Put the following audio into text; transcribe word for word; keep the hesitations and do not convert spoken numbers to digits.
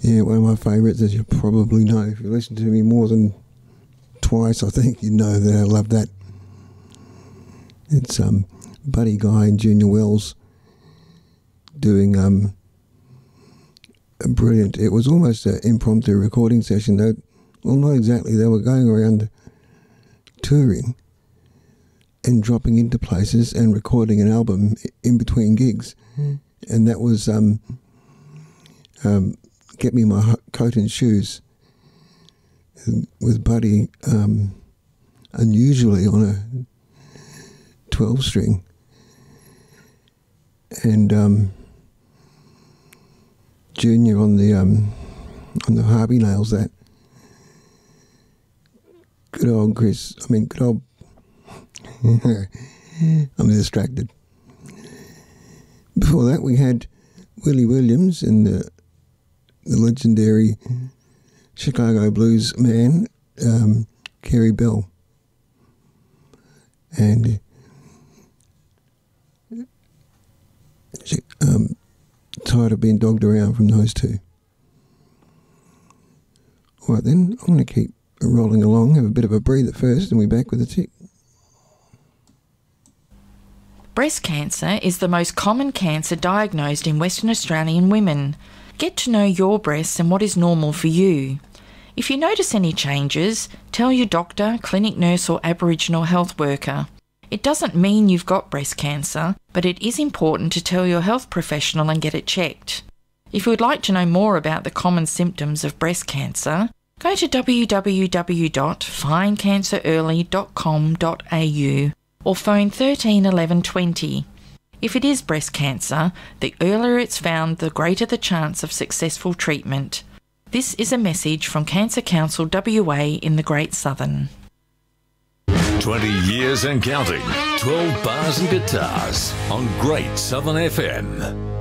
Yeah, one of my favourites, as you probably know. If you listen to me more than twice, I think you know that I love that. It's um, Buddy Guy and Junior Wells doing um, a brilliant... It was almost an impromptu recording session, though. Well, not exactly. They were going around touring and dropping into places and recording an album in between gigs. Mm. And that was um, um, Get Me My Coat and Shoes with Buddy, um, unusually on a twelve string. And um, Junior on the um, on the Harvey nails that. Good old Chris. I mean, good old... I'm distracted. Before that, we had Willie Williams and the, the legendary Chicago blues man, um, Carey Bell. And um, tired of being dogged around from those two. All right, then, I'm going to keep rolling along, have a bit of a breather first, and we're back with a tick. Breast cancer is the most common cancer diagnosed in Western Australian women. Get to know your breasts and what is normal for you. If you notice any changes, tell your doctor, clinic nurse or Aboriginal health worker. It doesn't mean you've got breast cancer, but it is important to tell your health professional and get it checked. If you would like to know more about the common symptoms of breast cancer, go to w w w dot find cancer early dot com dot a u or phone thirteen eleven twenty. If it is breast cancer, the earlier it's found, the greater the chance of successful treatment. This is a message from Cancer Council W A in the Great Southern. twenty years and counting. twelve bars and guitars on Great Southern F M.